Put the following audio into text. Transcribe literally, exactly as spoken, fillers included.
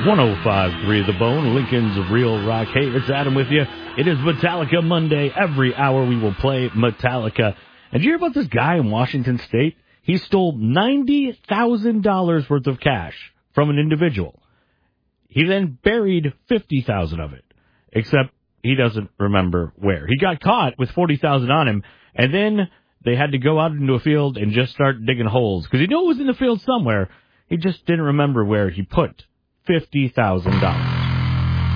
one oh five point three The Bone, Lincoln's Real Rock. Hey, it's Adam with you. It is Metallica Monday. Every hour we will play Metallica. And did you hear about this guy in Washington State? He stole ninety thousand dollars worth of cash from an individual. He then buried fifty thousand dollars of it, except he doesn't remember where. He got caught with forty thousand dollars on him, and then they had to go out into a field and just start digging holes, because he knew it was in the field somewhere. He just didn't remember where he put fifty thousand dollars.